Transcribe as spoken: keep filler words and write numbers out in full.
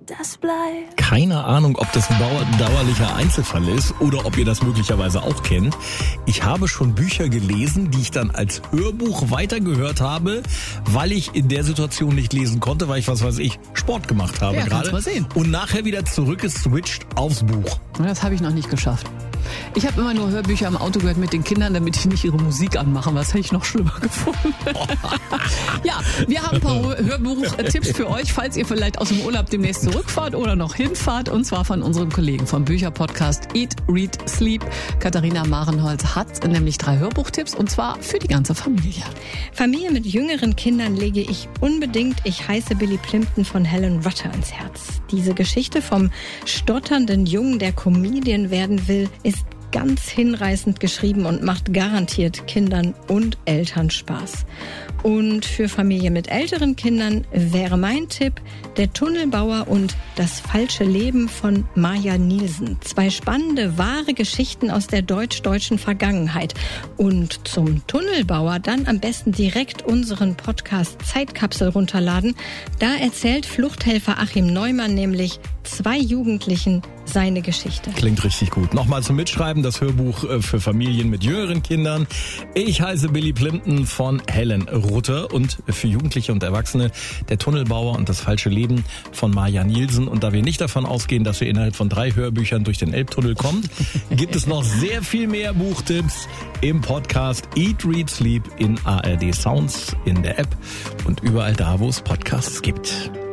das bleibt. Keine Ahnung, ob das ein dauer- dauerlicher Einzelfall ist oder ob ihr das möglicherweise auch kennt. Ich habe schon Bücher gelesen, die ich dann als Hörbuch weitergehört habe, weil ich in der Situation nicht lesen konnte, weil ich, was weiß ich, Sport gemacht habe Ja, gerade. kannst mal sehen. Und nachher wieder zurückgeswitcht aufs Buch. Das habe ich noch nicht geschafft. Ich habe immer nur Hörbücher im Auto gehört mit den Kindern, damit die nicht ihre Musik anmachen. Was hätte ich noch schlimmer gefunden? Ja, wir haben ein paar Hörbuchtipps für euch, falls ihr vielleicht aus dem Urlaub demnächst zurückfahrt oder noch hinfahrt. Und zwar von unseren Kollegen vom Bücherpodcast Eat, Read, Sleep. Katharina Marenholz hat nämlich drei Hörbuchtipps und zwar für die ganze Familie. Familie mit jüngeren Kindern lege ich unbedingt Ich heiße Billy Plimpton von Helen Rutter ans Herz. Diese Geschichte vom stotternden Jungen, der Comedian werden will, ist ganz hinreißend geschrieben und macht garantiert Kindern und Eltern Spaß. Und für Familie mit älteren Kindern wäre mein Tipp Der Tunnelbauer und Das falsche Leben von Maja Nielsen. Zwei spannende, wahre Geschichten aus der deutsch-deutschen Vergangenheit. Und zum Tunnelbauer dann am besten direkt unseren Podcast Zeitkapsel runterladen. Da erzählt Fluchthelfer Achim Neumann nämlich zwei Jugendlichen seine Geschichte. Klingt richtig gut. Nochmal zum Mitschreiben, das Hörbuch für Familien mit jüngeren Kindern. Ich heiße Billy Plimpton von Helen Rutter und für Jugendliche und Erwachsene Der Tunnelbauer und das falsche Leben von Maja Nielsen. Und da wir nicht davon ausgehen, dass ihr innerhalb von drei Hörbüchern durch den Elbtunnel kommt, gibt es noch sehr viel mehr Buchtipps im Podcast Eat, Read, Sleep in A R D Sounds, in der App und überall da, wo es Podcasts gibt.